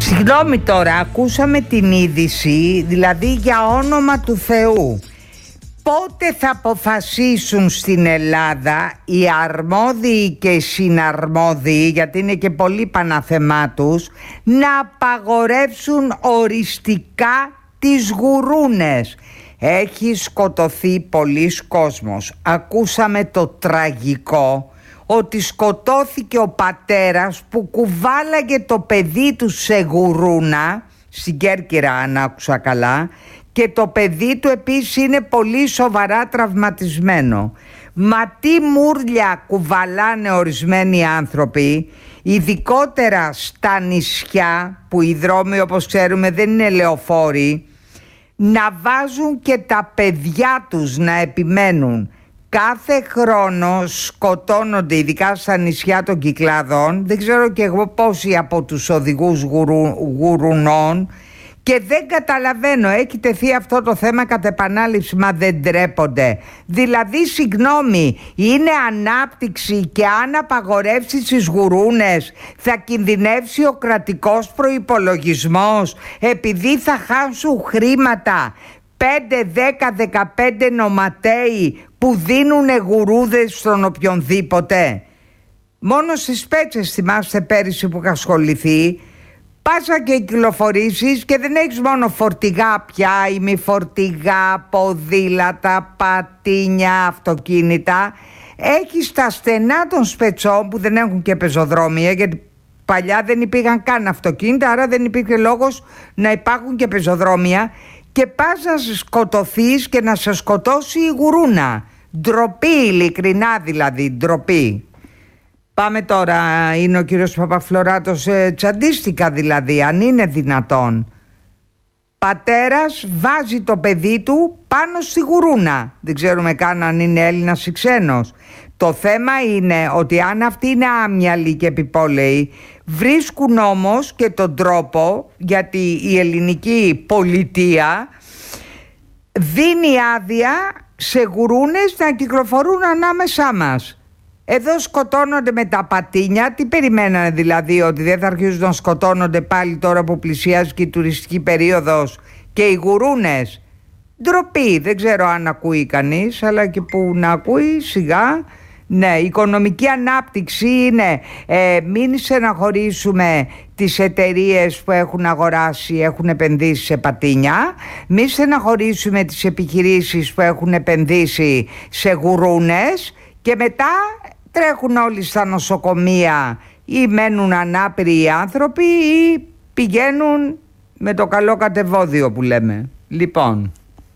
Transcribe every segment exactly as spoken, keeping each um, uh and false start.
Συγγνώμη τώρα, ακούσαμε την είδηση, δηλαδή για όνομα του Θεού. Πότε θα αποφασίσουν στην Ελλάδα οι αρμόδιοι και οι συναρμόδιοι, γιατί είναι και πολύ παναθεμά τους, να απαγορεύσουν οριστικά τις γουρούνες? Έχει σκοτωθεί πολλής κόσμος. Ακούσαμε το τραγικό ότι σκοτώθηκε ο πατέρας που κουβάλαγε το παιδί του σε γουρούνα, στην Κέρκυρα αν άκουσα καλά, και το παιδί του επίσης είναι πολύ σοβαρά τραυματισμένο. Μα τι μουρλια κουβαλάνε ορισμένοι άνθρωποι, ειδικότερα στα νησιά που οι δρόμοι όπως ξέρουμε δεν είναι λεωφόροι, να βάζουν και τα παιδιά τους να επιμένουν. Κάθε χρόνο σκοτώνονται, ειδικά στα νησιά των Κυκλάδων, δεν ξέρω και εγώ πόσοι από τους οδηγούς γουρου, γουρουνών, και δεν καταλαβαίνω, έχει τεθεί αυτό το θέμα κατ' επανάληψη, μα δεν τρέπονται. Δηλαδή, συγγνώμη, είναι ανάπτυξη και αν απαγορεύσει τις γουρούνες θα κινδυνεύσει ο κρατικός προϋπολογισμός επειδή θα χάσουν χρήματα πέντε, δέκα, δεκαπέντε νοματέοι που δίνουν γουρούδες στον οποιονδήποτε. Μόνο στις Πέτσες, θυμάστε πέρυσι που είχα ασχοληθεί, πάσα και κυκλοφορήσεις και δεν έχεις μόνο φορτηγά πια, ημιφορτηγά, ποδήλατα, πατίνια, αυτοκίνητα. Έχεις τα στενά των Σπετσών που δεν έχουν και πεζοδρόμια, γιατί παλιά δεν υπήρχαν καν αυτοκίνητα, άρα δεν υπήρχε λόγος να υπάρχουν και πεζοδρόμια, και πας να σκοτωθείς και να σε σκοτώσει η γουρούνα. Ντροπή, ειλικρινά δηλαδή, ντροπή. Πάμε τώρα, είναι ο κύριος Παπαφλωράτος, ε, τσαντίστηκα δηλαδή, αν είναι δυνατόν. Πατέρας βάζει το παιδί του πάνω στη γουρούνα. Δεν ξέρουμε καν αν είναι Έλληνας ή ξένος. Το θέμα είναι ότι αν αυτοί είναι άμυαλοι και επιπόλαιοι, βρίσκουν όμως και τον τρόπο, γιατί η ελληνική πολιτεία δίνει άδεια σε γουρούνες να κυκλοφορούν ανάμεσά μας. Εδώ σκοτώνονται με τα πατίνια. Τι περιμένανε δηλαδή, ότι δεν θα αρχίσουν να σκοτώνονται πάλι τώρα που πλησιάζει και η τουριστική περίοδος και οι γουρούνες? Ντροπή, δεν ξέρω αν ακούει κανείς, αλλά και που να ακούει σιγά. Ναι, η οικονομική ανάπτυξη είναι ε, μην στεναχωρήσουμε τις εταιρείες που έχουν αγοράσει, έχουν επενδύσει σε πατίνια, μην στεναχωρήσουμε τις επιχειρήσεις που έχουν επενδύσει σε γουρούνες, και μετά τρέχουν όλοι στα νοσοκομεία ή μένουν ανάπηροι οι άνθρωποι ή πηγαίνουν με το καλό κατεβόδιο που λέμε. Λοιπόν,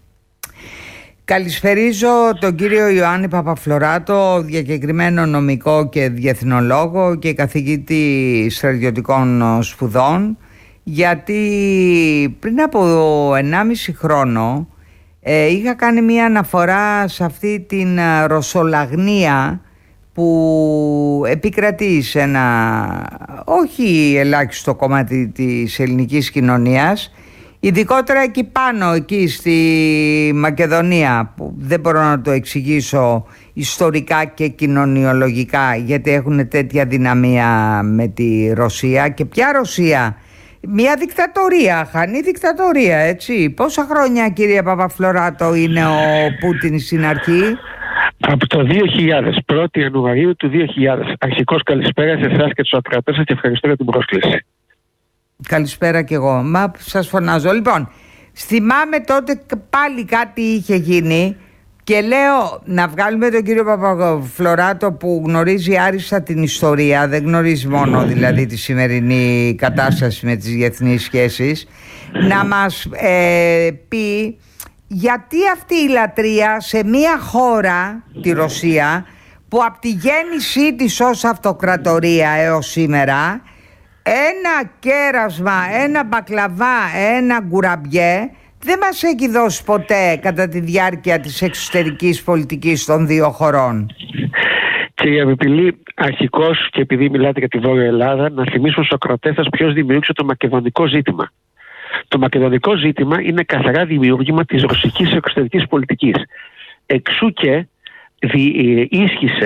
καλησπερίζω τον κύριο Ιωάννη Παπαφλωράτο, διακεκριμένο νομικό και διεθνολόγο και καθηγητή στρατιωτικών σπουδών, γιατί πριν από ενάμιση χρόνο ε, είχα κάνει μία αναφορά σε αυτή την ρωσολαγνία που επικρατεί σε ένα όχι ελάχιστο κομμάτι της ελληνικής κοινωνίας, ειδικότερα εκεί πάνω, εκεί στη Μακεδονία, που δεν μπορώ να το εξηγήσω ιστορικά και κοινωνιολογικά, γιατί έχουν τέτοια δυναμία με τη Ρωσία. Και ποια Ρωσία? Μια δικτατορία, χανή δικτατορία, έτσι. Πόσα χρόνια, κύριε Παπαφλωράτο, είναι ο Πούτιν στην αρχή? Από το δύο χιλιάδες, πρώτη Ιανουαρίου του δύο χιλιάδες. Αρχικώς καλησπέρα σε εσάς και τους ακροατές σας και ευχαριστώ για την πρόσκληση. Καλησπέρα κι εγώ. Μα σας φωνάζω. Λοιπόν, θυμάμαι τότε πάλι κάτι είχε γίνει και λέω να βγάλουμε τον κύριο Παπαφλωράτο που γνωρίζει άριστα την ιστορία, δεν γνωρίζει μόνο δηλαδή τη σημερινή κατάσταση με τις διεθνείς σχέσεις, να μας ε, πει γιατί αυτή η λατρεία σε μια χώρα, τη Ρωσία, που από τη γέννησή της ως αυτοκρατορία έως σήμερα, ένα κέρασμα, ένα μπακλαβά, ένα γκουραμπιέ δεν μας έχει δώσει ποτέ κατά τη διάρκεια της εξωτερικής πολιτικής των δύο χωρών. Κύριε Αμυπηλή, αρχικώς, και επειδή μιλάτε για τη Βόρεια Ελλάδα, να θυμίσουμε στους ακροατές σας ποιος δημιούργησε το μακεδονικό ζήτημα. Το μακεδονικό ζήτημα είναι καθαρά δημιούργημα της ρωσικής εξωτερικής πολιτικής. Εξού και δι, ίσχυσε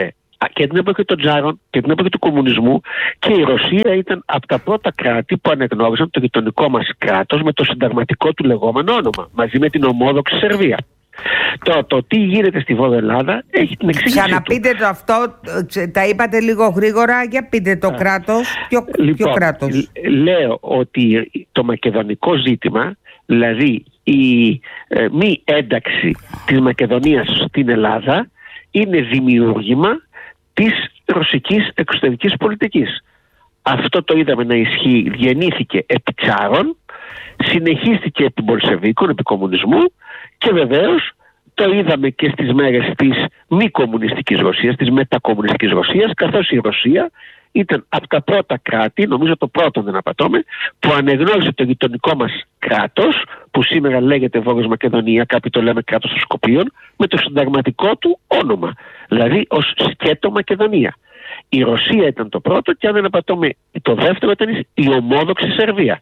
και την εποχή των Τζάρων και την εποχή του κομμουνισμού, και η Ρωσία ήταν από τα πρώτα κράτη που ανεγνώριζαν το γειτονικό μας κράτος με το συνταγματικό του λεγόμενο όνομα, μαζί με την ομόδοξη Σερβία. Το, το τι γίνεται στη Βόρεια Ελλάδα έχει την εξήγησή του. Ξαναπείτε το αυτό, τα είπατε λίγο γρήγορα, για πείτε το κράτος. Ποιο, λοιπόν, ποιο κράτος? Λέω ότι το μακεδονικό ζήτημα, δηλαδή η ε, μη ένταξη της Μακεδονίας στην Ελλάδα, είναι δημιούργημα της ρωσικής εξωτερικής πολιτικής. Αυτό το είδαμε να ισχύει, γεννήθηκε επί Τσάρων, συνεχίστηκε επί Μπολσεβίκων, επί κομμουνισμού, και βεβαίως το είδαμε και στις μέρες της μη κομμουνιστικής Ρωσίας, της μετακομμουνιστικής Ρωσίας, καθώς η Ρωσία ήταν από τα πρώτα κράτη, νομίζω το πρώτο δεν απατώμε, που ανεγνώρισε το γειτονικό μας κράτος, που σήμερα λέγεται Βόρειος Μακεδονία, κάποιοι το λέμε κράτος των Σκοπίων, με το συνταγματικό του όνομα, δηλαδή ως σκέτο Μακεδονία. Η Ρωσία ήταν το πρώτο, και αν δεν απατώμε το δεύτερο ήταν η ομόδοξη Σερβία.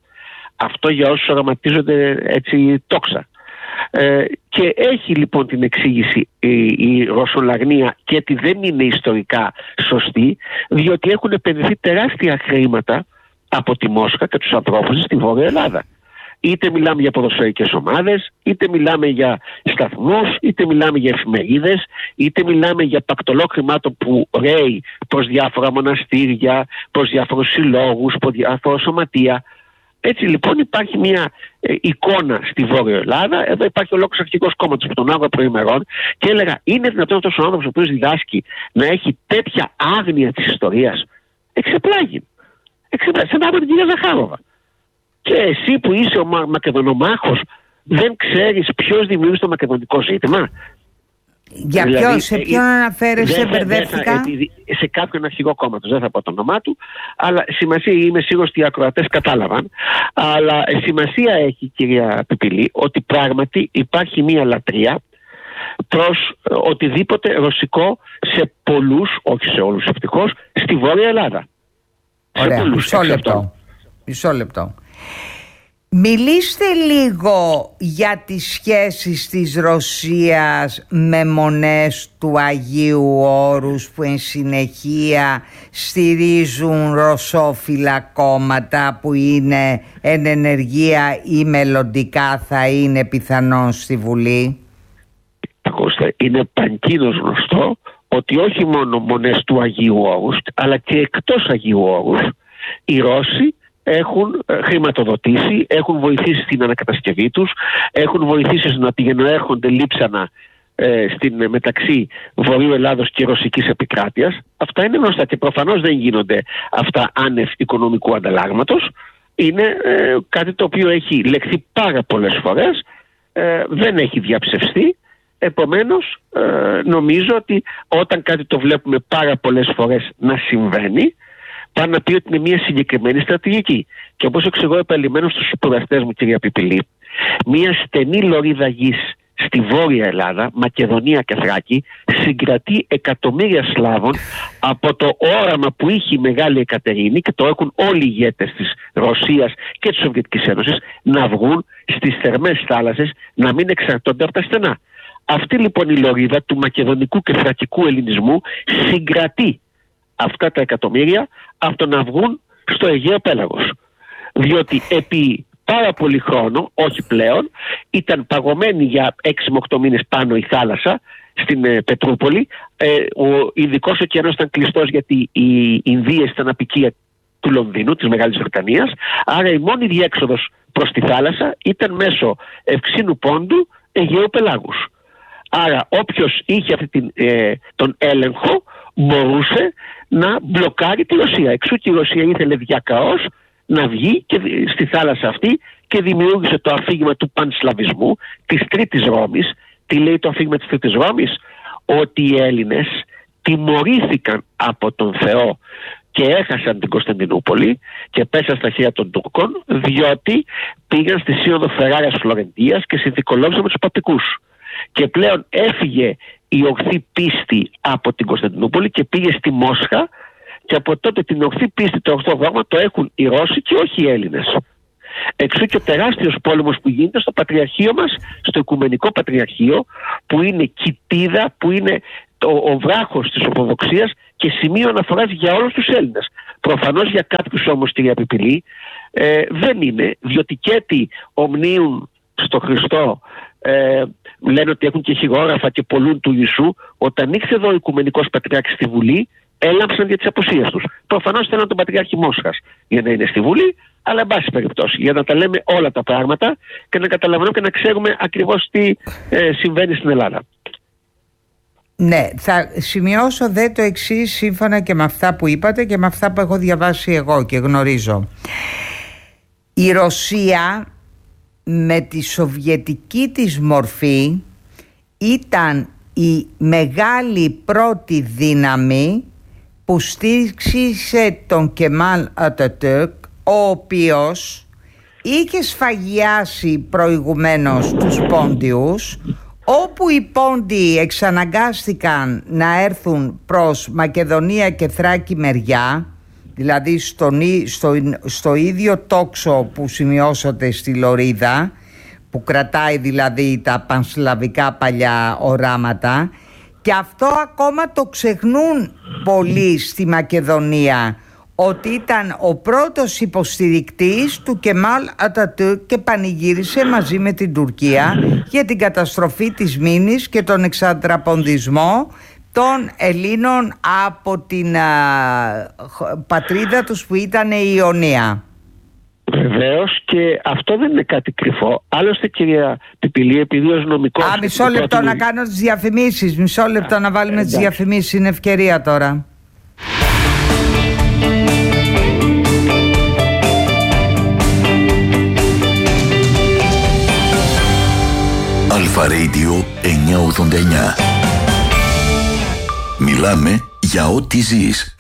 Αυτό για όσους οραματίζονται έτσι τόξα. Ε, και έχει λοιπόν την εξήγηση η, η Ρωσολαγνία, και ότι δεν είναι ιστορικά σωστή, διότι έχουν επενδυθεί τεράστια χρήματα από τη Μόσχα και τους ανθρώπους στη Βόρεια Ελλάδα. Είτε μιλάμε για ποδοσφαιρικές ομάδες, είτε μιλάμε για σταθμούς, είτε μιλάμε για εφημερίδες, είτε μιλάμε για πακτολό χρημάτων που ρέει προς διάφορα μοναστήρια, προς διάφορους συλλόγους, προς διάφορα σωματεία. Έτσι λοιπόν υπάρχει μια ε, εικόνα στη Βόρεια Ελλάδα. Εδώ υπάρχει ολόκληρος αρχηγός κόμματος που τον άκουγα προημερών και έλεγα: είναι δυνατόν αυτός ο άνθρωπος ο οποίος διδάσκει να έχει τέτοια άγνοια της ιστορίας? Εξεπλάγει. Εξεπλάγει. Σαν να είπε την κυρία Ζαχάροβα. Και εσύ που είσαι ο Μα- Μακεδονομάχος, δεν ξέρεις ποιος δημιούργησε το μακεδονικό ζήτημα? Για δηλαδή, ποιο, σε ποιον αναφέρεσαι, μπερδεύτηκα? Σε κάποιον αρχηγό κόμματος, δεν θα πω το όνομά του, αλλά σημασία, είμαι σίγουρος ότι οι ακροατές κατάλαβαν, αλλά σημασία έχει, κυρία Πιπηλή, ότι πράγματι υπάρχει μία λατρεία προς οτιδήποτε ρωσικό σε πολλούς, όχι σε όλους ευτυχώς, στη Βόρεια Ελλάδα. Ωραία, μισό λεπτό. Μισό λεπτό. Μιλήστε λίγο για τις σχέσεις της Ρωσίας με μονές του Αγίου Όρους που εν συνεχεία στηρίζουν ρωσόφιλα κόμματα που είναι εν ενεργεία ή μελλοντικά θα είναι πιθανόν στη Βουλή. Ακούστε, είναι παγκίνως γνωστό ότι όχι μόνο μονές του Αγίου Όρους, αλλά και εκτός Αγίου Όρους οι Ρώσοι έχουν χρηματοδοτήσει, έχουν βοηθήσει στην ανακατασκευή τους, έχουν βοηθήσει να πηγαίνουν έρχονται λείψανα ε, στην, μεταξύ Βορείου Ελλάδος και Ρωσικής επικράτειας. Αυτά είναι γνωστά και προφανώς δεν γίνονται αυτά άνευ οικονομικού ανταλλάγματος. Είναι ε, κάτι το οποίο έχει λεχθεί πάρα πολλές φορές, ε, δεν έχει διαψευστεί. Επομένως ε, νομίζω ότι όταν κάτι το βλέπουμε πάρα πολλές φορές να συμβαίνει, πάνε να πει ότι είναι μια συγκεκριμένη στρατηγική. Και όπως εξηγώ επαλημένως στους σπουδαστές μου, κυρία Πιπηλή, μια στενή λωρίδα γης στη Βόρεια Ελλάδα, Μακεδονία και Θράκη, συγκρατεί εκατομμύρια Σλάβων από το όραμα που είχε η Μεγάλη Εκατερίνη, και το έχουν όλοι οι ηγέτες της Ρωσίας και της Σοβιετικής Ένωσης, να βγουν στις θερμές θάλασσες, να μην εξαρτώνται από τα στενά. Αυτή λοιπόν η λωρίδα του μακεδονικού και θρακικού ελληνισμού συγκρατεί αυτά τα εκατομμύρια από το να βγουν στο Αιγαίο Πέλαγος. Διότι επί πάρα πολύ χρόνο, όχι πλέον, ήταν παγωμένη για έξι με οκτώ μήνες πάνω η θάλασσα στην ε, Πετρούπολη. Ε, ο Ινδικός ωκεανός ήταν κλειστός γιατί οι Ινδίες ήταν απικία του Λονδίνου, της Μεγάλης Βρετανίας. Άρα η μόνη διέξοδος προς τη θάλασσα ήταν μέσω Ευξήνου Πόντου Αιγαίου Πελάγους. Άρα όποιος είχε αυτή την, ε, τον έλεγχο μπορούσε να μπλοκάρει τη Ρωσία. Εξού και η Ρωσία ήθελε διακαώς να βγει και στη θάλασσα αυτή και δημιούργησε το αφήγημα του πανσλαβισμού, της Τρίτης Ρώμης. Τι λέει το αφήγημα της Τρίτης Ρώμης? Ότι οι Έλληνες τιμωρήθηκαν από τον Θεό και έχασαν την Κωνσταντινούπολη και πέσαν στα χέρια των Τούρκων, διότι πήγαν στη Σύνοδο Φεράρας Φλωρεντίας και συνθηκολόγησαν με τους παπικούς. Και πλέον έφυγε η ορθή πίστη από την Κωνσταντινούπολη και πήγε στη Μόσχα, και από τότε την ορθή πίστη, το ορθό δόγμα το έχουν οι Ρώσοι και όχι οι Έλληνες. Εξού και ο τεράστιος πόλεμος που γίνεται στο Πατριαρχείο μας, στο Οικουμενικό Πατριαρχείο, που είναι κοιτίδα, που είναι το, ο βράχος της Ορθοδοξίας και σημείο αναφοράς για όλους τους Έλληνες. Προφανώς για κάποιους όμως, κυρία Πιπηλή, ε, δεν είναι, διότι και τι ομνίουν στο Χριστό, ε, λένε ότι έχουν και χειρόγραφα και πολλούν του Ιησού. Όταν ήρθε εδώ ο Οικουμενικός Πατριάρχης στη Βουλή, έλαμψαν για τις απουσίες τους. Προφανώς θέλαν τον Πατριάρχη Μόσχας για να είναι στη Βουλή, αλλά εν πάση περιπτώσει, για να τα λέμε όλα τα πράγματα και να καταλαβαίνουμε και να ξέρουμε ακριβώς τι ε, συμβαίνει στην Ελλάδα. Ναι, θα σημειώσω δε το εξής, σύμφωνα και με αυτά που είπατε και με αυτά που έχω διαβάσει εγώ και γνωρίζω. Η Ρωσία με τη σοβιετική της μορφή ήταν η μεγάλη πρώτη δύναμη που στήριξε τον Κεμάλ Ατατούρκ, ο οποίος είχε σφαγιάσει προηγουμένως τους Πόντιους, όπου οι Πόντιοι εξαναγκάστηκαν να έρθουν προς Μακεδονία και Θράκη μεριά, δηλαδή στον, στο, στο ίδιο τόξο που σημειώσατε στη Λωρίδα, που κρατάει δηλαδή τα πανσλαβικά παλιά οράματα, και αυτό ακόμα το ξεχνούν πολλοί στη Μακεδονία, ότι ήταν ο πρώτος υποστηρικτής του Κεμάλ Ατατούρκ και πανηγύρισε μαζί με την Τουρκία για την καταστροφή της Μήνης και τον εξαντραποντισμό των Ελλήνων από την α, πατρίδα τους που ήταν η Ιωνία. Βεβαίως, και αυτό δεν είναι κάτι κρυφό. Άλλωστε, κυρία Πιπηλή, επειδή ως νομικός... Α, μισό λεπτό πρώτη... να κάνω τις διαφημίσεις. Μισό λεπτό Α, να βάλουμε τις διαφημίσεις. Είναι ευκαιρία τώρα. Αλφα Radio εννιακόσια ογδόντα εννιά. Μιλάμε για ό,τι ζεις.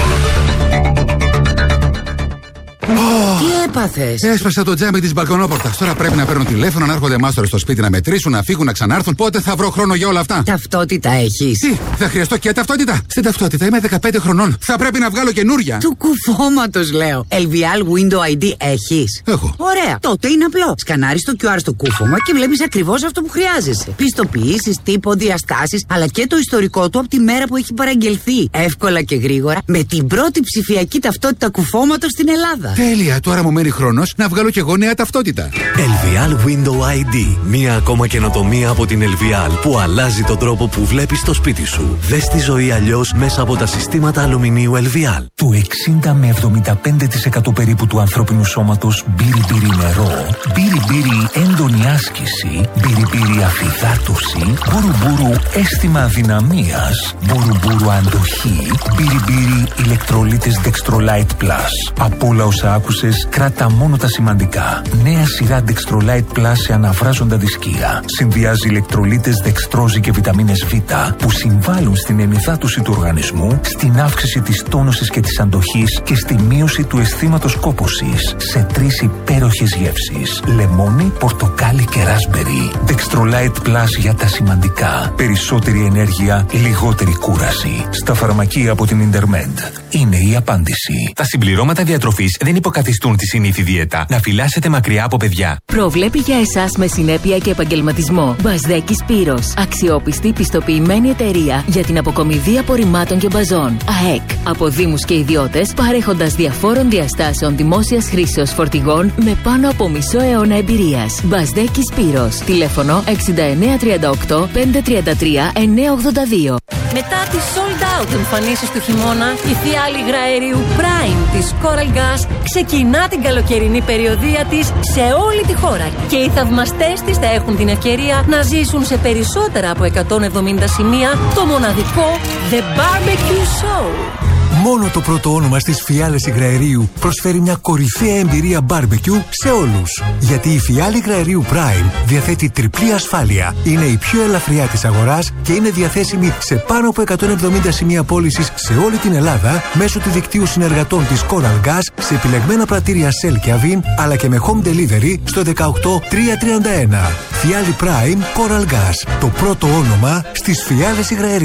Τι έπαθες? Έσπασα το τζάμι της μπαλκονόπορτας. Τώρα πρέπει να παίρνω τηλέφωνο, να έρχονται μάστορες στο σπίτι να μετρήσουν, να φύγουν, να ξανάρθουν. Πότε θα βρω χρόνο για όλα αυτά? Ταυτότητα έχεις? Τι, θα χρειαστώ και ταυτότητα? Στην ταυτότητα είμαι δεκαπέντε χρονών. Θα πρέπει να βγάλω καινούρια. Του κουφώματος λέω. ελ βι ελ Window άι ντι έχεις? Έχω. Ωραία. Τότε είναι απλό. Σκανάρεις το κιου αρ στο κούφωμα και βλέπεις ακριβώς αυτό που χρειάζεσαι. Πιστοποιήσεις, τύπο, διαστάσεις, αλλά και το ιστορικό του από τη μέρα που έχει παραγγελθεί. Εύκολα και γρήγορα, με την πρώτη ψηφιακή ταυτότητα κουφώματος στην Ελλάδα. Τέλεια, τώρα μου μένει χρόνος να βγάλω κι εγώ νέα ταυτότητα. ελ βι ελ Window άι ντι. Μία ακόμα καινοτομία από την ελ βι ελ που αλλάζει τον τρόπο που βλέπεις το σπίτι σου. Δες τη ζωή αλλιώς μέσα από τα συστήματα αλουμινίου ελ βι ελ. Το εξήντα με εβδομήντα πέντε τοις εκατό περίπου του ανθρώπινου σώματος μπύρι-μπύρι νερό, μπύρι-μπύρι έντονη άσκηση, μπύρι-μπύρι αφυδάτωση, μπουρου-μπουρου αίσθημα αδυναμίας, μπουρου-μπουρου αντοχή, μπύρι-μπύρι ηλεκτρολίτες Dextrolite Plus. Από όλα όσα άκουσες, κράτα μόνο τα σημαντικά. Νέα σειρά Dextrolite Plus σε αναβράζοντα δισκία. Συνδυάζει ηλεκτρολίτες δεξτρόζη και βιταμίνες Β που συμβάλλουν στην ενυδάτωση του οργανισμού, στην αύξηση της τόνωσης και της αντοχής και στη μείωση του αισθήματος κόπωσης σε τρεις υπέροχες γεύσεις: λεμόνι, πορτοκάλι και ράσμπερι. Dextrolite Plus για τα σημαντικά. Περισσότερη ενέργεια, λιγότερη κούραση. Στα φαρμακεία από την Intermed. Είναι η απάντηση. Τα συμπληρώματα διατροφής δεν υποκαθιστούν τη συνήθη δίαιτα. Να φυλάσσετε μακριά από παιδιά. Προβλέπει για εσάς με συνέπεια και επαγγελματισμό. Μπασδέκης Σπύρος. Αξιόπιστη πιστοποιημένη εταιρεία για την αποκομιδή απορριμμάτων και μπαζών. ΑΕΚ. Από δήμους και ιδιώτες, παρέχοντας διαφόρων διαστάσεων δημόσιας χρήσεως φορτηγών με πάνω από μισό αιώνα εμπειρίας. Μπασδέκης Σπύρος. Τηλέφωνο εξήντα εννέα τριάντα οκτώ πεντακόσια τριάντα τρία εννιακόσια ογδόντα δύο. Μετά τις sold out εμφανίσεις του χειμώνα, η φιάλη υγραερίου Prime της Coral Gas ξεκινά την καλοκαιρινή περιοδεία της σε όλη τη χώρα και οι θαυμαστές της θα έχουν την ευκαιρία να ζήσουν σε περισσότερα από εκατόν εβδομήντα σημεία το μοναδικό The Barbecue Show. Μόνο το πρώτο όνομα στις φιάλες υγραερίου προσφέρει μια κορυφαία εμπειρία barbecue σε όλους. Γιατί η φιάλη υγραερίου Prime διαθέτει τριπλή ασφάλεια, είναι η πιο ελαφριά της αγοράς και είναι διαθέσιμη σε πάνω από εκατόν εβδομήντα σημεία πώλησης σε όλη την Ελλάδα μέσω του δικτύου συνεργατών της Coral Gas σε επιλεγμένα πρατήρια Shell και Avin, αλλά και με home delivery στο δεκαοκτώ τριακόσια τριάντα ένα. Φιάλη Prime Coral Gas, το πρώτο όνομα στις φιάλες υγραερίου.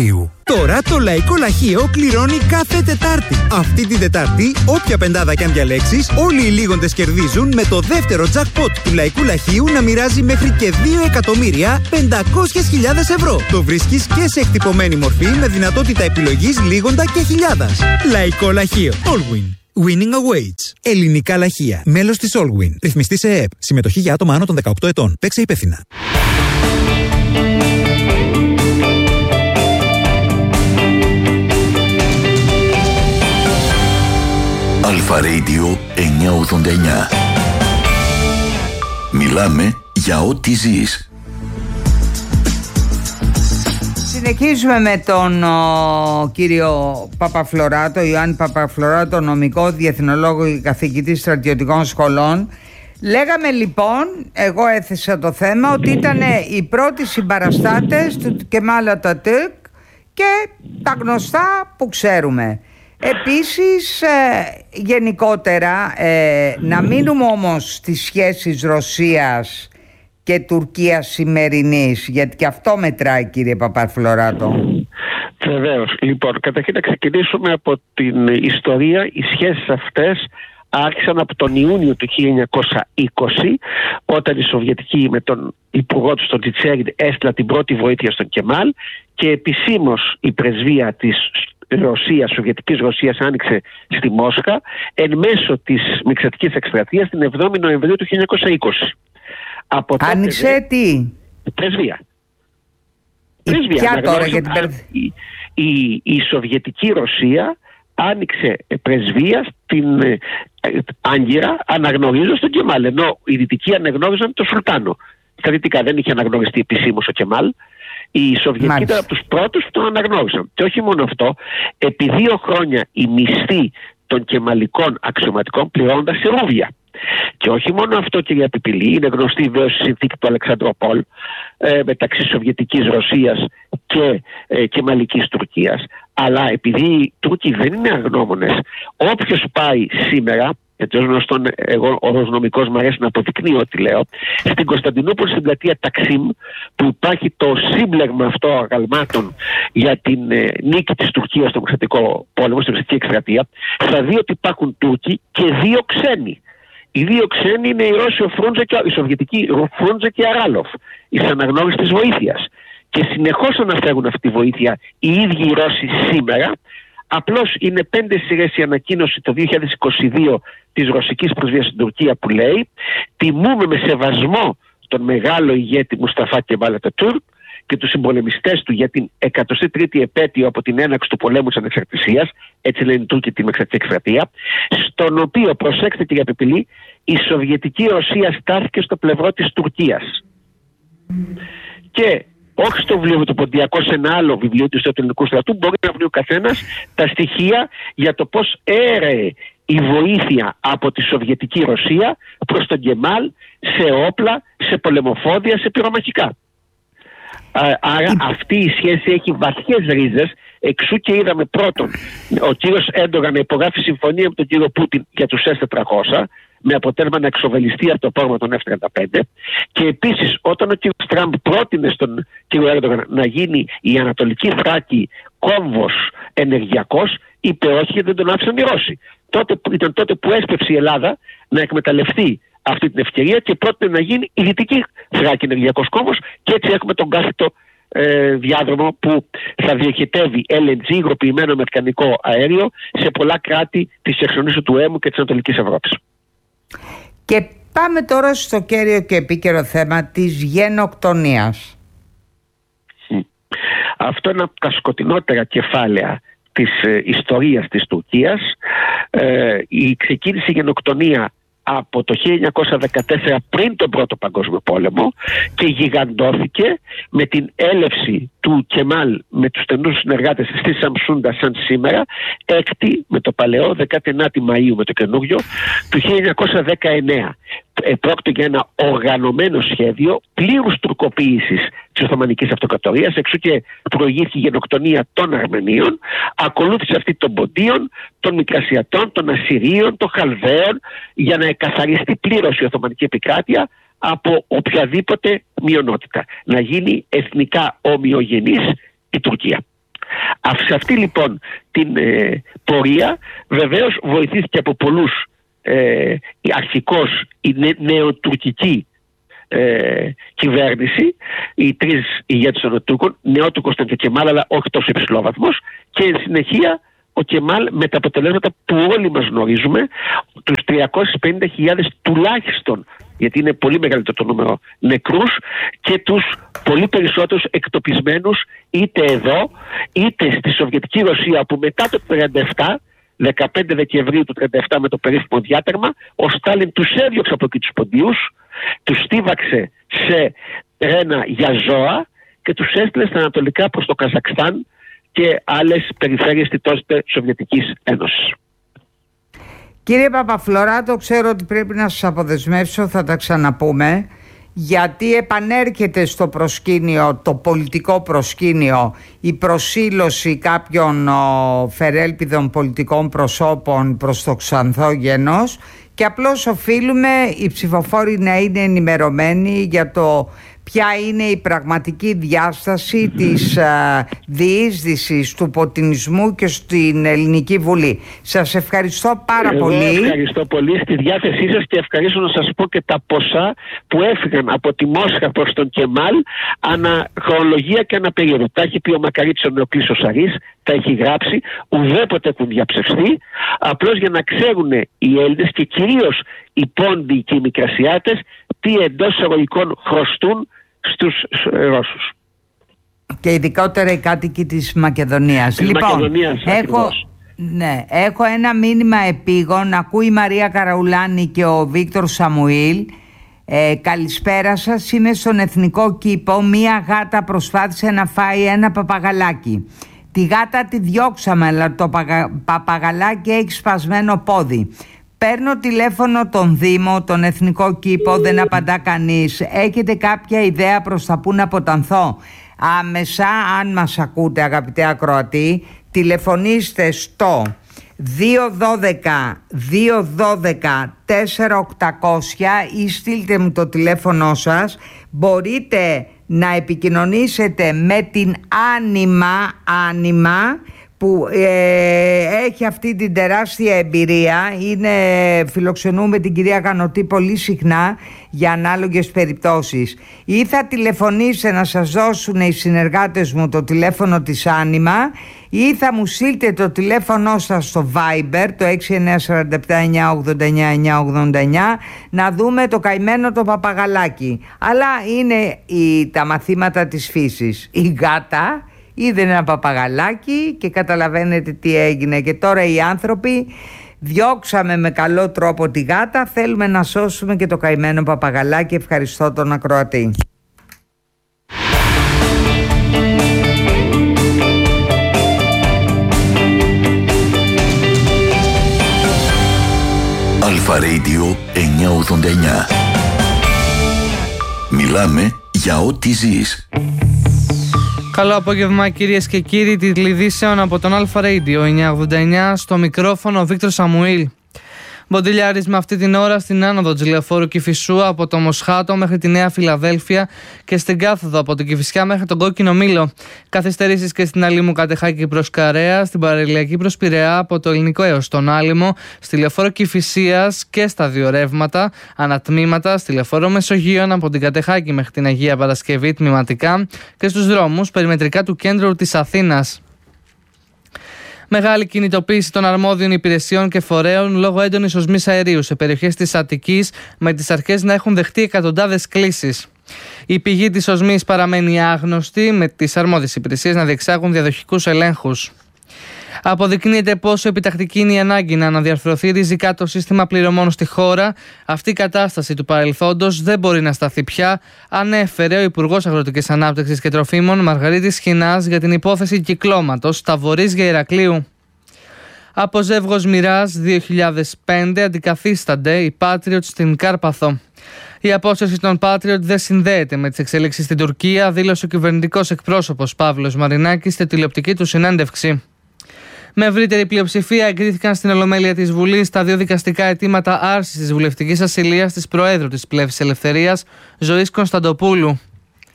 Τώρα το Λαϊκό Λαχείο κληρώνει κάθε Τετάρτη. Αυτή την Τετάρτη, όποια πεντάδα κι αν διαλέξεις, όλοι οι λίγοντες κερδίζουν με το δεύτερο jackpot του Λαϊκού Λαχείου να μοιράζει μέχρι και δύο εκατομμύρια πεντακόσιες χιλιάδες ευρώ. Το βρίσκεις και σε εκτυπωμένη μορφή με δυνατότητα επιλογής λίγοντα και χιλιάδας. Λαϊκό Λαχείο. Allwin. Winning awaits. Ελληνικά λαχεία. Μέλος της Allwin. Ρυθμιστή σε ΕΕΠ. Συμμετοχή για άτομα άνω των δεκαοκτώ ετών. Παίξε υπεύθυνα. Αλφα Radio εννιακόσια ογδόντα εννιά. Μιλάμε για ό,τι ζεις. Συνεχίζουμε με τον ο, κύριο Παπαφλωράτο, Ιωάννη Παπαφλωράτο, νομικό, διεθνολόγο και καθηγητή στρατιωτικών σχολών. Λέγαμε λοιπόν, εγώ έθεσα το θέμα, ότι ήταν οι πρώτοι συμπαραστάτες του Κεμάλ Ατατούρκ και τα γνωστά που ξέρουμε. Επίσης, ε, γενικότερα, ε, να μείνουμε όμως στις σχέσεις Ρωσίας και Τουρκίας σημερινής, γιατί και αυτό μετράει, κύριε Παπαφλωράτο. Βεβαίως. Λοιπόν, καταρχήν να ξεκινήσουμε από την ιστορία. Οι σχέσεις αυτές άρχισαν από τον Ιούνιο του χίλια εννιακόσια είκοσι, όταν η Σοβιετική με τον υπουργό του τον Τσιτσέριν έστειλα την πρώτη βοήθεια στον Κεμάλ και επισήμως η πρεσβεία της Ρωσίας, Σοβιετικής Ρωσίας άνοιξε στη Μόσχα εν μέσω της μηξατικής εκστρατείας την εβδόμη Νοεμβρίου του χίλια εννιακόσια είκοσι. Από άνοιξε τότε, τι? Πρεσβεία. Η πρεσβεία. ποια τώρα για την η, η, η Σοβιετική Ρωσία άνοιξε πρεσβεία στην ε, Άγκυρα αναγνωρίζοντας τον Κεμάλ, ενώ οι Δυτικοί αναγνώριζαν τον Σουλτάνο. Στα Δυτικά δεν είχε αναγνωριστεί επισήμως ο Κεμάλ. Οι Σοβιετικοί ήταν από τους πρώτους που τον αναγνώρισαν. Και όχι μόνο αυτό, επί δύο χρόνια οι μισθοί των κεμαλικών αξιωματικών πληρώνονταν σε ρούβια. Και όχι μόνο αυτό, κυρία Πιπηλή, είναι γνωστή βέβαια η συνθήκη του Αλεξανδροπόλ ε, μεταξύ Σοβιετικής Ρωσίας και ε, κεμαλικής Τουρκίας. Αλλά επειδή οι Τούρκοι δεν είναι αγνώμονες, όποιος πάει σήμερα, γιατί ως γνωστόν εγώ ως νομικός μου αρέσει να αποδεικνύω ό,τι λέω, στην Κωνσταντινούπολη, στην πλατεία Ταξίμ, που υπάρχει το σύμπλεγμα αυτό αγαλμάτων για την ε, νίκη της Τουρκίας στο Μεξικό πόλεμο, στην Μεξική εκστρατεία, θα δει ότι υπάρχουν Τούρκοι και δύο ξένοι. Οι δύο ξένοι είναι οι Ρώσοι, ο Φρούντζε και η Σοβιετική Φρούντζε και Αράλοφ, εις αναγνώριση της βοήθειας. Και συνεχώς αναφέρουν αυτή τη βοήθεια οι ίδιοι οι Ρώσοι σήμερα. Απλώς είναι πέντε σειρές η ανακοίνωση το δύο χιλιάδες είκοσι δύο της ρωσικής πρεσβείας στην Τουρκία που λέει: τιμούμε με σεβασμό τον μεγάλο ηγέτη Μουσταφά Κεμάλ Ατατούρκ και τους συμπολεμιστές του για την εκατοστή τρίτη επέτειο από την έναρξη του πολέμου της Ανεξαρτησίας, έτσι λένε οι Τούρκοι τη Μεξική εκστρατεία, στον οποίο, προσέξτε κυρία Πιπηλή, η Σοβιετική Ρωσία στάθηκε στο πλευρό της Τουρκίας. Και όχι στο βιβλίο του Ποντιακό, σε ένα άλλο βιβλίο του Ελληνικού Στρατού, μπορεί να βρει ο καθένας τα στοιχεία για το πώς έρεε η βοήθεια από τη Σοβιετική Ρωσία προς τον Κεμάλ σε όπλα, σε πολεμοφόδια, σε πυρομαχικά. Άρα αυτή η σχέση έχει βαθιές ρίζες, εξού και είδαμε πρώτον ο κύριος Έντογαν να υπογράφει συμφωνία με τον κύριο Πούτιν για τους ες τετρακόσια, με αποτέλεσμα να εξοβελιστεί αυτό το πρόγραμμα των εφ τριάντα πέντε, και επίσης όταν ο κύριος Τραμπ πρότεινε στον κύριο Έντογαν να γίνει η Ανατολική Θράκη κόμβος ενεργειακός, είπε όχι και δεν τον άφησαν οι Ρώσοι. Τότε, ήταν τότε που έσπευσε η Ελλάδα να εκμεταλλευτεί αυτή την ευκαιρία και πρότεινε να γίνει η Δυτική Θράκη ενεργειακός κόμβος, και έτσι έχουμε τον κάθετο ε, διάδρομο που θα διοχετεύει ελ εν τζι, υγροποιημένο αμερικανικό αέριο, σε πολλά κράτη της εξονήσου του Έμου και της Ανατολικής Ευρώπης. Και πάμε τώρα στο κέριο και επίκαιρο θέμα της γενοκτονίας. Αυτό είναι από τα σκοτεινότερα κεφάλαια της ε, ιστορίας της Τουρκίας. Ε, η ξεκίνησε η γενοκτονία από το χίλια εννιακόσια δεκατέσσερα, πριν τον Πρώτο Παγκόσμιο Πόλεμο, και γιγαντώθηκε με την έλευση του Κεμάλ με τους στενούς συνεργάτες στη Σαμσούντα σαν σήμερα, έκτη με το παλαιό, δεκάτη ενάτη Μαΐου με το καινούριο, του χίλια εννιακόσια δεκαεννέα. Πρόκειται για ένα οργανωμένο σχέδιο πλήρους τουρκοποίησης της Οθωμανικής Αυτοκρατορίας, εξού και προηγήθηκε η γενοκτονία των Αρμενίων, ακολούθησε αυτή των Ποντίων, των Μικρασιατών, των Ασσυρίων, των Χαλδαίων, για να εκαθαριστεί πλήρως η Οθωμανική επικράτεια από οποιαδήποτε μειονότητα, να γίνει εθνικά ομοιογενής η Τουρκία. Σε αυτή λοιπόν την ε, πορεία βεβαίως βοηθήθηκε από πολλούς ε, αρχικώς η νε, νεοτουρκική ε, κυβέρνηση, οι τρεις ηγέτες των Τούρκων, νεότουρκος ήταν και ο Κεμάλ, αλλά όχι τόσο υψηλό βαθμός, και εν συνεχεία ο Κεμάλ με τα αποτελέσματα που όλοι μας γνωρίζουμε, τους τριακόσιες πενήντα χιλιάδες τουλάχιστον, γιατί είναι πολύ μεγαλύτερο το νούμερο, νεκρούς, και τους πολύ περισσότερους εκτοπισμένους είτε εδώ είτε στη Σοβιετική Ρωσία, που μετά το τριάντα επτά, δεκαπέντε Δεκεμβρίου του τριάντα επτά, με το περίφημο διάταγμα, ο Στάλιν τους έδιωξε από εκεί τους ποντίους, τους στίβαξε σε ρένα για ζώα και τους έστειλε στα ανατολικά προς το Καζακστάν και άλλες περιφέρειες της τότε Σοβιετικής Ένωσης. Κύριε Παπαφλωράτο, ξέρω ότι πρέπει να σας αποδεσμεύσω, θα τα ξαναπούμε, γιατί επανέρχεται στο προσκήνιο, το πολιτικό προσκήνιο, η προσήλωση κάποιων ο, φερέλπιδων πολιτικών προσώπων προς το Ξανθόγενος, και απλώς οφείλουμε οι ψηφοφόροι να είναι ενημερωμένοι για το ποια είναι η πραγματική διάσταση της α, διείσδυσης του ποτινισμού και στην Ελληνική Βουλή. Σας ευχαριστώ πάρα Εγώ πολύ. Ευχαριστώ πολύ, στη διάθεσή σας, και ευχαριστώ να σας πω και τα ποσά που έφυγαν από τη Μόσχα προς τον Κεμάλ ανα χρονολογία και ανα περίοδο. Τα έχει πει ο Μακαρίτης ο Νεοκλής ο Σαρής, τα έχει γράψει, ουδέποτε έχουν διαψευστεί, απλώς για να ξέρουν οι Έλληνες και κυρίως οι πόντιοι και οι μικρασιάτες τι εντός εισαγωγικών χρωστούν στους Ρώσους. Και ειδικότερα οι κάτοικοι της Μακεδονίας. Της λοιπόν, Μακεδονίας, έχω, ναι, έχω ένα μήνυμα επίγον. Ακούει η Μαρία Καραουλάνη και ο Βίκτορ Σαμουήλ. Ε, καλησπέρα σας, είμαι στον Εθνικό Κήπο. Μία γάτα προσπάθησε να φάει ένα παπαγαλάκι. Τη γάτα τη διώξαμε, αλλά το παγα... παπαγαλάκι έχει σπασμένο πόδι. Παίρνω τηλέφωνο τον Δήμο, τον Εθνικό Κήπο, δεν απαντά κανείς. Έχετε κάποια ιδέα προς τα που να αποτανθώ? Άμεσα, αν μας ακούτε αγαπητέ ακροατή, τηλεφωνήστε στο δύο ένα δύο δύο ένα δύο τέσσερα οκτακόσια ή στείλτε μου το τηλέφωνο σας. Μπορείτε να επικοινωνήσετε με την Άνιμα, Άνιμα που ε, έχει αυτή την τεράστια εμπειρία. Είναι, φιλοξενούμε την κυρία Κανωτή πολύ συχνά για ανάλογες περιπτώσεις. Ή θα τηλεφωνήσετε να σας δώσουν οι συνεργάτες μου το τηλέφωνο της Άνιμα, ή θα μου στείλετε το τηλέφωνο σας στο Viber, το έξι εννιά τέσσερα επτά εννιά ογδόντα εννιά εννιά ογδόντα εννιά, να δούμε το καημένο το παπαγαλάκι. Αλλά είναι η, τα μαθήματα της φύσης. Η γάτα είδε ένα παπαγαλάκι και καταλαβαίνετε τι έγινε. Και τώρα οι άνθρωποι διώξαμε με καλό τρόπο τη γάτα, θέλουμε να σώσουμε και το καημένο παπαγαλάκι. Ευχαριστώ τον ακροατή. Αλφα Radio εννιακόσια ογδόντα εννιά. Μιλάμε για ό,τι ζεις. Καλό απόγευμα κυρίες και κύριοι, τιτλειδήσεων από τον Αλφα Radio εννιακόσια ογδόντα εννιά, στο μικρόφωνο Βίκτορ Σαμουήλ. Μποντιλιάρισμα αυτή την ώρα στην άνοδο της λεωφόρου Κηφισού από το Μοσχάτο μέχρι τη Νέα Φιλαδέλφια και στην κάθοδο από την Κηφισιά μέχρι τον Κόκκινο Μήλο. Καθυστερήσεις και στην Αλήμου Κατεχάκη προς Καρέα, στην παραλιακή προς Πειραιά από το Ελληνικό έως τον Άλυμο, στη λεωφόρο Κηφισίας και στα δύο ρεύματα, ανατμήματα, στη λεωφόρο Μεσογείων από την Κατεχάκη μέχρι την Αγία Παρασκευή τμηματικά και στους δρόμους περιμετρικά του κέντρου της Αθήνας. Μεγάλη κινητοποίηση των αρμόδιων υπηρεσιών και φορέων λόγω έντονης οσμής αερίου σε περιοχές της Αττικής, με τις αρχές να έχουν δεχτεί εκατοντάδες κλήσεις. Η πηγή της οσμής παραμένει άγνωστη, με τις αρμόδιες υπηρεσίες να διεξάγουν διαδοχικούς ελέγχους. Αποδεικνύεται πόσο επιτακτική είναι η ανάγκη να αναδιαρθρωθεί ριζικά το σύστημα πληρωμών στη χώρα. Αυτή η κατάσταση του παρελθόντος δεν μπορεί να σταθεί πια, ανέφερε ο Υπουργός Αγροτικής Ανάπτυξης και Τροφίμων Μαργαρίτης Σχοινάς για την υπόθεση κυκλώματος στα Βορίζια Ηρακλείου. Από ζεύγος Μοιράς δύο χιλιάδες πέντε αντικαθίστανται οι Patriot στην Κάρπαθο. Η απόσταση των Patriot δεν συνδέεται με τις εξελίξεις στην Τουρκία, δήλωσε ο κυβερνητικός εκπρόσωπος Παύλος Μαρινάκης στη τηλεοπτική του συνέντευξη. Με ευρύτερη πλειοψηφία εγκρίθηκαν στην Ολομέλεια της Βουλής τα δύο δικαστικά αιτήματα άρσης της βουλευτικής ασυλίας της Προέδρου της Πλεύσης Ελευθερίας, Ζωής Κωνσταντοπούλου.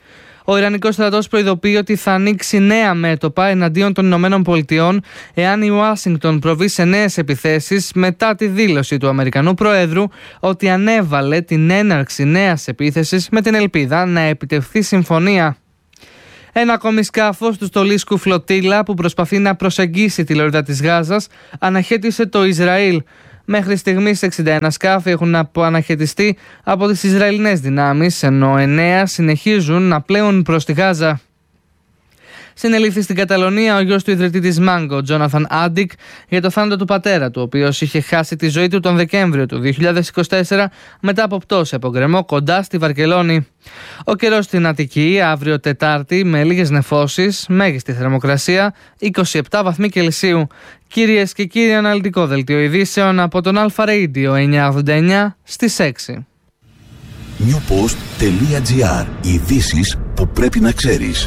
Ο Ιρανικός στρατός προειδοποιεί ότι θα ανοίξει νέα μέτωπα εναντίον των Ηνωμένων Πολιτειών εάν η Ουάσιγκτον προβεί σε νέες επιθέσεις μετά τη δήλωση του Αμερικανού Προέδρου ότι ανέβαλε την έναρξη νέας επίθεσης με την ελπίδα να επιτευχθεί συμφωνία. Ένα ακόμη σκάφος του στολίσκου φλωτήλα που προσπαθεί να προσεγγίσει τη λωρίδα της Γάζας αναχέτησε το Ισραήλ. Μέχρι στιγμής εξήντα ένα σκάφη έχουν αναχαιτιστεί από τις Ισραηλινές δυνάμεις, ενώ εννέα συνεχίζουν να πλέουν προς τη Γάζα. Συνελήφθη στην Καταλωνία ο γιος του ιδρυτή της Μάγκο, Τζόναθαν Άντικ, για το θάνατο του πατέρα του, ο οποίος είχε χάσει τη ζωή του τον Δεκέμβριο του δύο χιλιάδες είκοσι τέσσερα μετά από πτώση από γκρεμό κοντά στη Βαρκελόνη. Ο καιρός στην Αττική αύριο Τετάρτη με λίγες νεφώσεις, μέγιστη θερμοκρασία είκοσι επτά βαθμοί Κελσίου. Κυρίες και κύριοι, αναλυτικό δελτίο ειδήσεων από τον Αλφα Radio εννιακόσια ογδόντα εννιά στις έξι. newpost τελεία gr. Ειδήσεις που πρέπει να ξέρεις.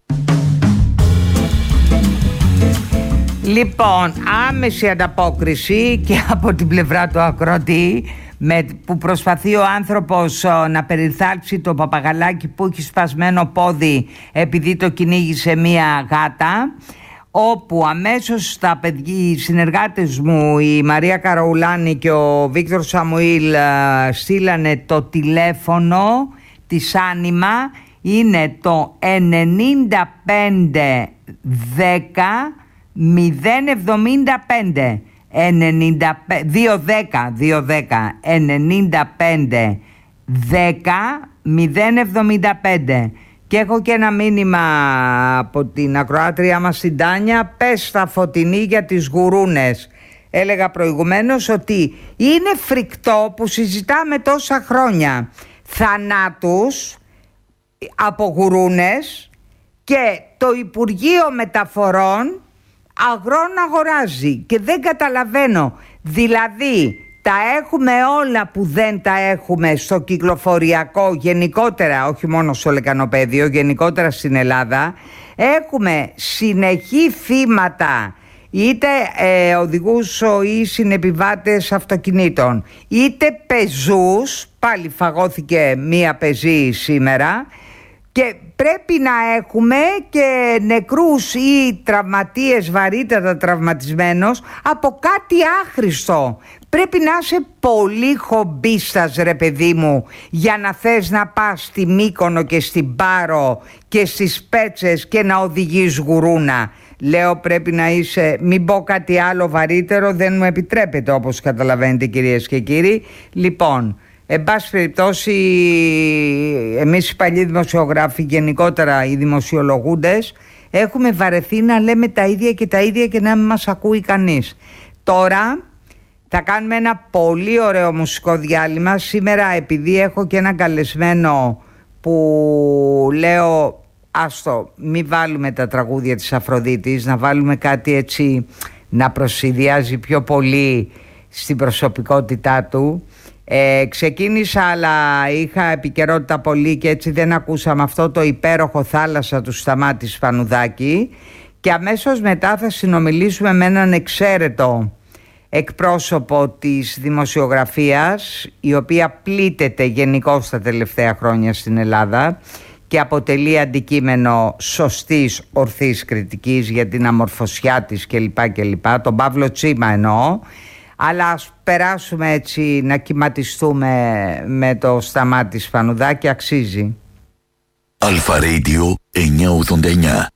Λοιπόν, άμεση ανταπόκριση και από την πλευρά του ακροατή, με, που προσπαθεί ο άνθρωπος να περιθάλψει το παπαγαλάκι που έχει σπασμένο πόδι επειδή το κυνήγησε μία γάτα, όπου αμέσως τα παιδιά, οι συνεργάτες μου, η Μαρία Καραουλάνη και ο Βίκτορ Σαμουήλ, στείλανε το τηλέφωνο της Άνιμα. Είναι το ενενήντα πέντε δέκα μηδέν εβδομήντα πέντε διακόσια δέκα ενενήντα πέντε δέκα μηδέν εβδομήντα πέντε. Και έχω και ένα μήνυμα από την ακροάτρια μας την Τάνια. Πες στα Φωτεινή για τις γουρούνες. Έλεγα προηγουμένως ότι είναι φρικτό που συζητάμε τόσα χρόνια θανάτους από γουρούνες και το Υπουργείο Μεταφορών αγρών αγοράζει, και δεν καταλαβαίνω. Δηλαδή τα έχουμε όλα που δεν τα έχουμε στο κυκλοφοριακό γενικότερα, όχι μόνο στο λεκανοπέδιο, γενικότερα στην Ελλάδα. Έχουμε συνεχή θύματα, είτε ε, οδηγούς ή συνεπιβάτες αυτοκινήτων, είτε πεζούς. Πάλι φαγώθηκε μία πεζή σήμερα. Και πρέπει να έχουμε και νεκρούς ή τραυματίες, βαρύτατα τραυματισμένος από κάτι άχρηστο. Πρέπει να είσαι πολύ χομπίστας, ρε παιδί μου, για να θες να πας στη Μύκονο και στην Πάρο και στις Πέτσες και να οδηγείς γουρούνα. Λέω πρέπει να είσαι, μην πω κάτι άλλο βαρύτερο, δεν μου επιτρέπεται, όπως καταλαβαίνετε κυρίες και κύριοι. Λοιπόν, εν πάση περιπτώσει, εμείς οι παλιοί δημοσιογράφοι, γενικότερα οι δημοσιολογούντες, έχουμε βαρεθεί να λέμε τα ίδια και τα ίδια και να μην μας ακούει κανείς. Τώρα θα κάνουμε ένα πολύ ωραίο μουσικό διάλειμμα. Σήμερα, επειδή έχω και έναν καλεσμένο που λέω άστο, μην βάλουμε τα τραγούδια της Αφροδίτης, να βάλουμε κάτι έτσι να προσυδειάζει πιο πολύ στην προσωπικότητά του. Ε, ξεκίνησα, αλλά είχα επικαιρότητα πολύ και έτσι δεν ακούσαμε αυτό το υπέροχο Θάλασσα του Σταμάτη Σπανουδάκη, και αμέσως μετά θα συνομιλήσουμε με έναν εξαίρετο εκπρόσωπο της δημοσιογραφίας, η οποία πλήττεται γενικώς τα τελευταία χρόνια στην Ελλάδα και αποτελεί αντικείμενο σωστής, ορθής κριτικής για την αμορφωσιά της κλπ, κλπ. Τον Παύλο Τσίμα εννοώ. Αλλά ας περάσουμε έτσι να κυματιστούμε με το Σταμάτη Σπανουδάκη, αξίζει. Αλφα Radio εννιακόσια ογδόντα εννιά.